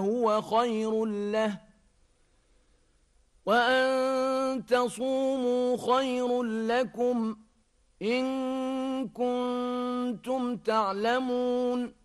هو خير له وأن تصوموا خير لكم إن كنتم تعلمون